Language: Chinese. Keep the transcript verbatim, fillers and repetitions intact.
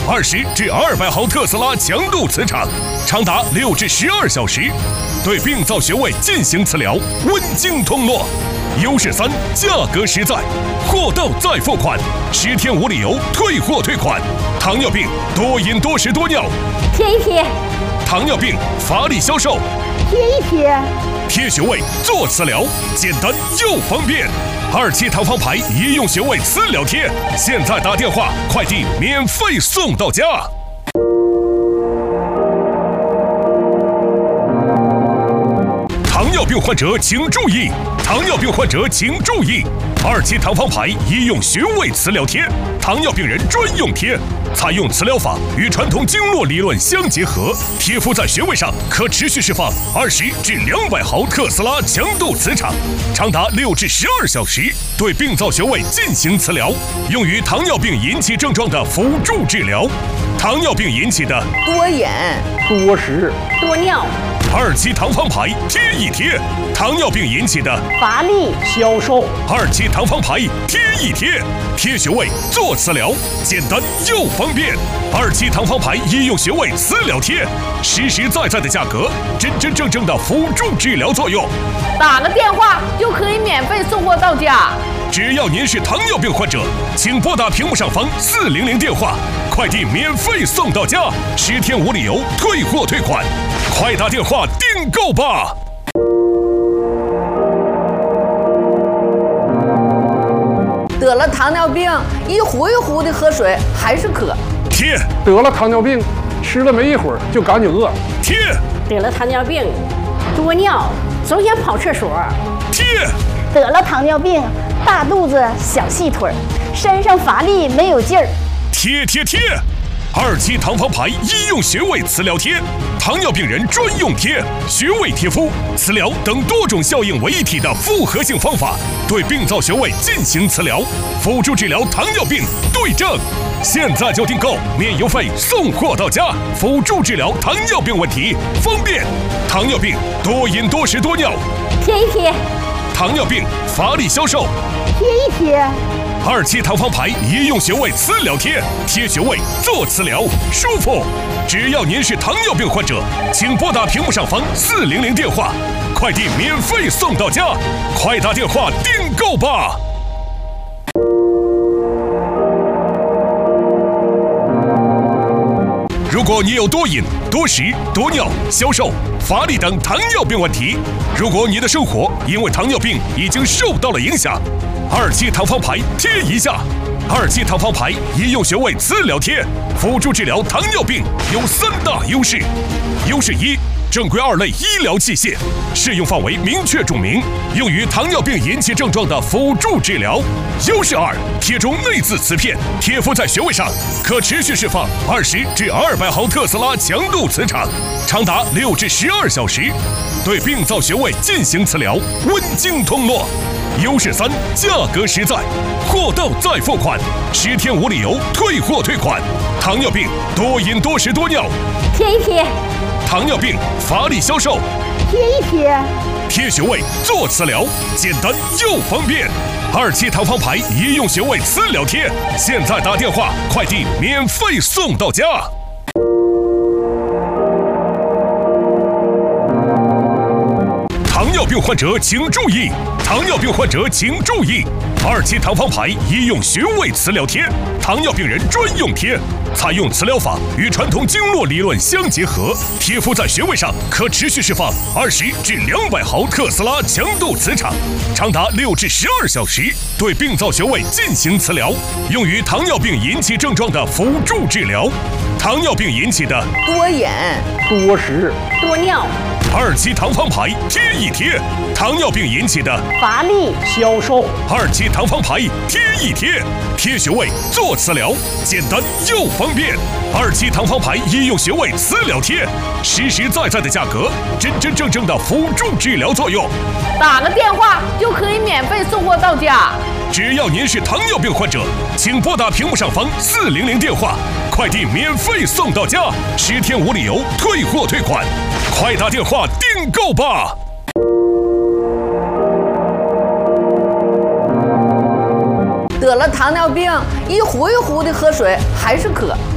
二十至二百毫特斯拉强度磁场，长达六至十二小时，对病灶穴位进行磁疗，温经通络。优势三，价格实在，货到再付款，十天无理由退货退款。糖尿病多饮多食多尿， 贴一贴。 糖尿病乏力消瘦， 贴一贴。 贴穴位做磁疗，简单又方便。二期糖方牌医用穴位磁疗贴，现在打电话，快递免费送到家。糖尿病患者请注意！糖尿病患者请注意！二期糖方牌医用穴位磁疗贴，糖尿病人专用贴，采用磁疗法与传统经络理论相结合，贴敷在穴位上可持续释放二十至两百毫特斯拉强度磁场，长达六至十二小时，对病灶穴位进行磁疗，用于糖尿病引起症状的辅助治疗。糖尿病引起的多饮、 多食、 多尿。 二期糖方牌贴一贴，糖尿病引起的乏力、 消瘦。 二期糖方牌贴一贴，贴穴位做磁疗，简单又方便。二期糖方牌医用穴位磁疗贴，实实在在的价格，真真正正的辅助治疗作用。 打个电话就可以免费送货到家。 只要您是糖尿病患者，请拨打屏幕上方四零零电话，快递免费送到家，十天无理由退货退款，快打电话订购吧！ 得了糖尿病，一壶一壶的喝水还是渴。 贴。 得了糖尿病，吃了没一会儿就感觉饿。 贴。 得了糖尿病，多尿，总想跑厕所。 贴。 得了糖尿病，大肚子小细腿，身上乏力没有劲儿。 贴贴贴！二期糖方牌医用穴位磁疗贴，糖尿病人专用贴，穴位贴敷、磁疗等多种效应为一体的复合性方法，对病灶穴位进行磁疗，辅助治疗糖尿病对症。现在就订购，免邮费送货到家，辅助治疗糖尿病问题，方便。糖尿病多饮多食多尿， 贴一贴。 糖尿病乏力消瘦， 贴一贴。 二期糖方牌医用穴位磁疗贴，贴穴位做磁疗，舒服。只要您是糖尿病患者，请拨打屏幕上方四零零电话，快递免费送到家，快打电话订购吧！如果你有多饮、多食、多尿、消瘦、乏力等糖尿病问题，如果你的生活因为糖尿病已经受到了影响，二期糖方牌贴一下。二期糖方牌医用穴位磁疗贴，辅助治疗糖尿病有三大优势。优势一，正规二类医疗器械，适用范围明确注明，用于糖尿病引起症状的辅助治疗。优势二，贴中内置磁片，贴敷在穴位上，可持续释放二十至二百毫特斯拉强度磁场，长达六至十二小时，对病灶穴位进行磁疗，温经通络。优势三，价格实在，货到再付款，十天无理由退货退款。糖尿病多饮多食多尿， 贴一贴。 糖尿病乏力消瘦， 贴一贴。 贴穴位做磁疗，简单又方便。二期糖方牌医用穴位磁疗贴，现在打电话，快递免费送到家。糖尿病患者请注意！糖尿病患者请注意！二期糖方牌医用穴位磁疗贴，糖尿病人专用贴，采用磁疗法与传统经络理论相结合，贴敷在穴位上可持续释放二十至两百毫特斯拉强度磁场，长达六至十二小时，对病灶穴位进行磁疗，用于糖尿病引起症状的辅助治疗。糖尿病引起的多饮、 多食、 多尿。 二期糖方牌贴一贴，糖尿病引起的乏力、 消瘦。 二期糖方牌贴一贴，贴穴位做磁疗，简单又方便。二期糖方牌医用穴位磁疗贴，实实在在的价格，真真正正的辅助治疗作用。 打个电话就可以免费送货到家。 只要您是糖尿病患者，请拨打屏幕上方四零零电话，快递免费送到家，十天无理由退货退款，快打电话订购吧！ 得了糖尿病，一壶一壶的喝水还是渴。